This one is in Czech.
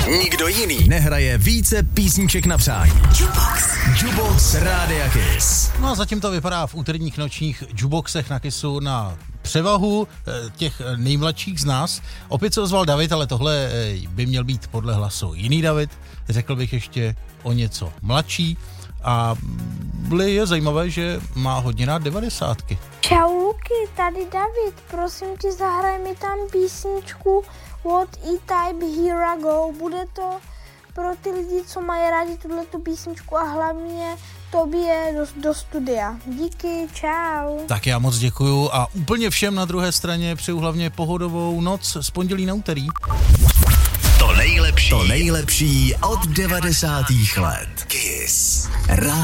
Nikdo jiný nehraje více písniček na přání. Jukebox Rádia Kiss. No a zatím to vypadá v úterních nočních jukeboxech na Kissu na převahu těch nejmladších z nás. Opět se ozval David, ale tohle by měl být podle hlasu jiný David. Řekl bych ještě o něco mladší. A je zajímavé, že má hodně rád 90. Čau Luky, tady David, prosím tě, zahraj mi tam písničku What E-Type Here I Go. Bude to pro ty lidi, co mají rádi tuhletu písničku a hlavně tobě do studia. Díky, čau. Tak já moc děkuju a úplně všem na druhé straně přeju hlavně pohodovou noc z pondělí na úterý. To nejlepší od 90. let. Kiss.